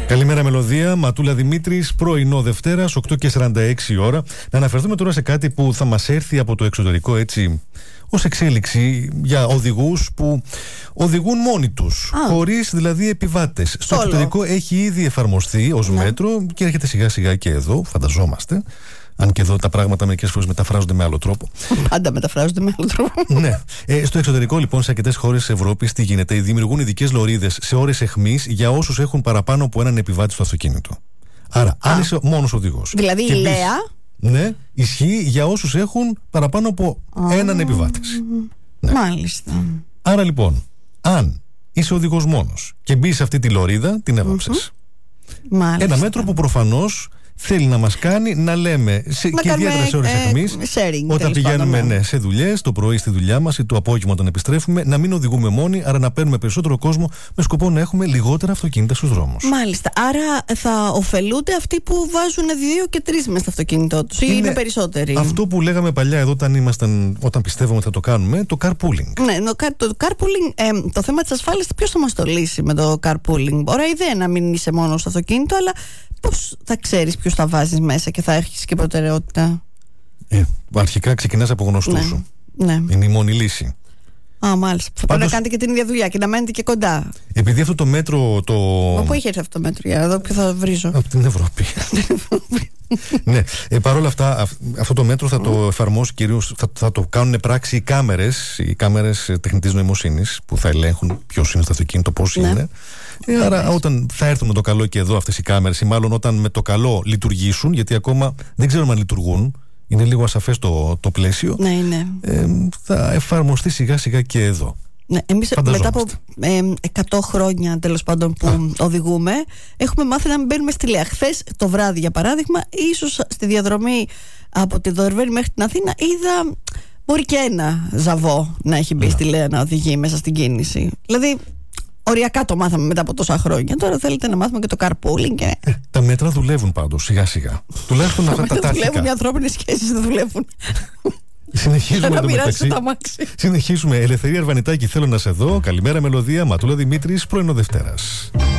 Καλημέρα Μελωδία, Ματούλα Δημήτρης, πρωινό Δευτέρας, 8:46 ώρα. Να αναφερθούμε τώρα σε κάτι που θα μας έρθει από το εξωτερικό έτσι ως εξέλιξη για οδηγούς που οδηγούν μόνοι τους, χωρίς δηλαδή επιβάτες. Στο εξωτερικό έχει ήδη εφαρμοστεί ως μέτρο και έρχεται σιγά σιγά και εδώ, φανταζόμαστε. Αν και εδώ τα πράγματα μερικές φορές μεταφράζονται με άλλο τρόπο. Πάντα μεταφράζονται με άλλο τρόπο. Ναι. Στο εξωτερικό, λοιπόν, σε αρκετές χώρες της Ευρώπης, τι γίνεται, δημιουργούν ειδικές λωρίδες σε ώρες αιχμής για όσους έχουν παραπάνω από έναν επιβάτη στο αυτοκίνητο. Άρα, αν είσαι μόνος οδηγός. Δηλαδή η Λέα. Ναι, ισχύει για όσους έχουν παραπάνω από έναν επιβάτη. Ναι. Μάλιστα. Άρα, λοιπόν, αν είσαι οδηγός μόνος και μπει σε αυτή τη λωρίδα, την έβαψες. Ένα μέτρο που προφανώς θέλει να μας κάνει να λέμε και ιδιαίτερα σε ώρες αιχμής, όταν πηγαίνουμε σε δουλειές, το πρωί στη δουλειά μας ή το απόγευμα όταν επιστρέφουμε, να μην οδηγούμε μόνοι, άρα να παίρνουμε περισσότερο κόσμο με σκοπό να έχουμε λιγότερα αυτοκίνητα στους δρόμους. Μάλιστα. Άρα θα ωφελούνται αυτοί που βάζουν 2 και 3 μέσα στο αυτοκίνητό τους, ή είναι περισσότεροι. Αυτό που λέγαμε παλιά εδώ όταν πιστεύαμε ότι θα το κάνουμε, το carpooling. Ναι, το carpooling, το θέμα της ασφάλειας, ποιος θα μας το λύσει με το carpooling? Ωραία ιδέα να μην είσαι μόνο στο αυτοκίνητο, αλλά πώς θα ξέρεις ποιους θα βάζεις μέσα και θα έχεις και προτεραιότητα? Αρχικά ξεκινάς από γνωστούς σου. Ναι. Είναι η μόνη λύση. Μάλιστα. Θα πρέπει να κάνετε και την ίδια δουλειά και να μένετε και κοντά. Επειδή αυτό το μέτρο. Πού είχε έρθει αυτό το μέτρο, για να δω ποιο θα βρίζω. Από την Ευρώπη. Ναι. Παρ' όλα αυτά, αυτό το μέτρο θα το εφαρμόσει κυρίως, θα το κάνουν πράξη οι κάμερες τεχνητής νοημοσύνης που θα ελέγχουν ποιος είναι στο αυτοκίνητο, πώς είναι. Άρα, όταν θα έρθουν με το καλό και εδώ αυτές οι κάμερες, ή μάλλον όταν με το καλό λειτουργήσουν, γιατί ακόμα δεν ξέρουμε αν λειτουργούν, είναι λίγο ασαφές το πλαίσιο. Ναι. Θα εφαρμοστεί σιγά σιγά και εδώ. Ναι, εμείς μετά από 100 χρόνια τέλος πάντων που οδηγούμε, έχουμε μάθει να μην μπαίνουμε στη Λέα. Χθες το βράδυ, για παράδειγμα, ίσως στη διαδρομή από τη Δορβέρη μέχρι την Αθήνα, είδα μπορεί και ένα ζαβό να έχει μπει στη Λέα να οδηγεί μέσα στην κίνηση. Δηλαδή, οριακά το μάθαμε μετά από τόσα χρόνια. Τώρα θέλετε να μάθουμε και το carpooling. Τα μέτρα δουλεύουν πάντως σιγά σιγά. Τουλάχιστον αυτά τα τάχικα. Δουλεύουν οι ανθρώπινες σχέσεις, δεν δουλεύουν. Συνεχίζουμε το μεταξύ. Συνεχίζουμε. Ελευθερία Αρβανιτάκη, θέλω να σε δω. Καλημέρα Μελωδία, Ματούλα Δημήτρης, πρωινό Δευτέρας.